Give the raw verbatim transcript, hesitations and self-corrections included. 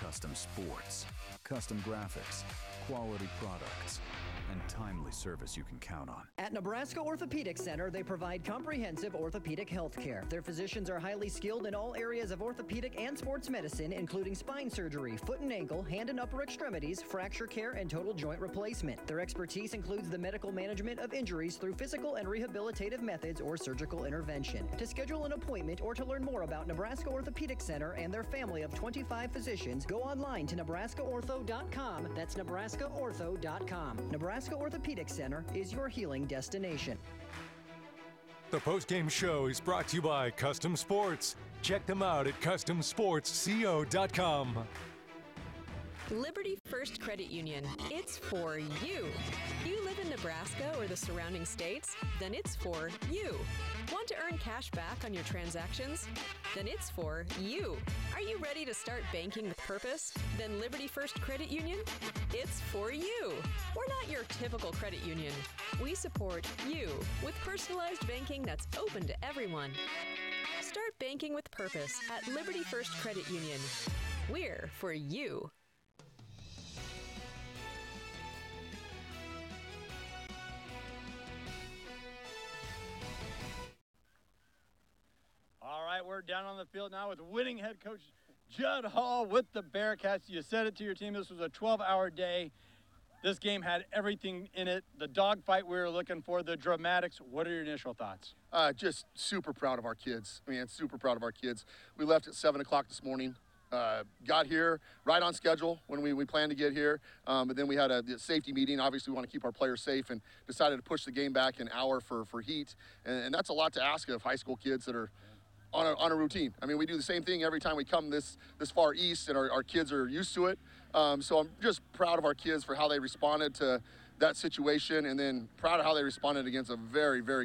Custom Sports. Custom graphics, quality products, and timely service you can count on. At Nebraska Orthopedic Center, they provide comprehensive orthopedic health care. Their physicians are highly skilled in all areas of orthopedic and sports medicine, including spine surgery, foot and ankle, hand and upper extremities, fracture care, and total joint replacement. Their expertise includes the medical management of injuries through physical and rehabilitative methods or surgical intervention. To schedule an appointment or to learn more about Nebraska Orthopedic Center and their family of twenty-five physicians, go online to nebraska ortho dot com. That's nebraska ortho dot com. Nebraska Orthopedic Center is your healing destination. The postgame show is brought to you by Custom Sports. Check them out at custom sports co dot com. Liberty First Credit Union. It's for you. You live in Nebraska or the surrounding states? Then it's for you. Want to earn cash back on your transactions? Then it's for you. Are you ready to start banking with purpose? Then Liberty First Credit Union? It's for you. We're not your typical credit union. We support you with personalized banking that's open to everyone. Start banking with purpose at Liberty First Credit Union. We're for you. All right, we're down on the field now with winning head coach Judd Hall with the Bearcats. You said it to your team. This was a twelve-hour day. This game had everything in it. The dogfight we were looking for, the dramatics. What are your initial thoughts? Uh, just super proud of our kids. I mean, super proud of our kids. We left at seven o'clock this morning. Uh, got here right on schedule when we, we planned to get here. Um, but then we had a, a safety meeting. Obviously, we want to keep our players safe and decided to push the game back an hour for, for heat. And, and that's a lot to ask of high school kids that are on a, on a routine. I mean, we do the same thing every time we come this, this far east, and our, our kids are used to it. Um, so I'm just proud of our kids for how they responded to that situation, and then proud of how they responded against a very, very